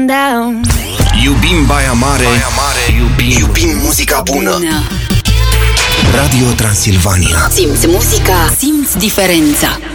down. Iubim Baia Mare, iubim muzica bună. Radio Transilvania. Simți muzica, simți diferența.